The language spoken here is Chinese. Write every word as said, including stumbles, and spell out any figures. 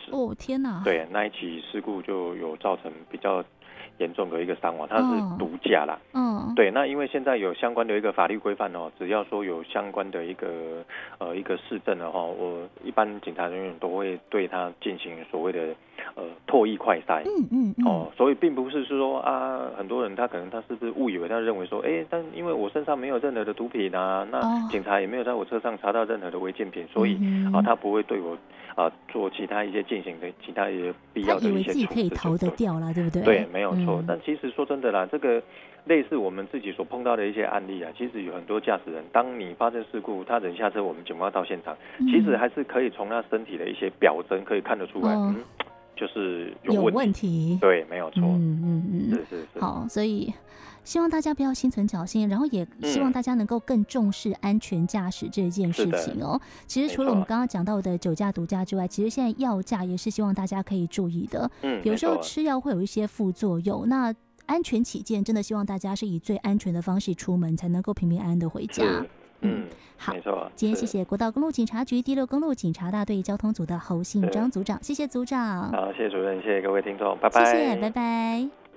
哦天哪！ 对，那一起事故就有造成比较严重的一个伤亡，它是毒驾啦。 嗯， 对，那因为现在有相关的一个法律规范哦，只要说有相关的一个呃一个事证的话，我一般警察人员都会对他进行所谓的呃唾液快筛。 嗯嗯嗯。 哦，所以并不是说啊，很多人他可能他是不是误以为他认为说，哎，但因为我身上没有任何的毒品啊，那警察也没有在我车上查到任何的违禁品，所以、嗯、啊他不会对我啊做其他一些进行的其他一些必要的一些处置。他以为自己可以逃得掉啦，对不对？ 对，没有错。 嗯、 但其实说真的啦，这个类似我们自己所碰到的一些案例啊，其实有很多驾驶人，当你发生事故，他人下车，我们警方到现场、嗯，其实还是可以从他身体的一些表征可以看得出来，哦、嗯。就是有问题， 有问题对，没有错， 嗯嗯嗯， 是是是。 好，所以希望大家不要心存侥幸，然后也希望大家能够更重视安全驾驶这件事情哦。其实除了我们刚刚讲到的酒驾、毒驾之外，其实现在药驾也是希望大家可以注意的。嗯，有时候吃药会有一些副作用，那安全起见，真的希望大家是以最安全的方式出门，才能够平平安安的回家。 嗯， 好， 没错。 今天谢谢国道公路警察局第六公路警察大队交通组的侯信章组长，谢谢组长。 好，谢谢主任，谢谢各位听众，拜拜。 谢谢，拜拜。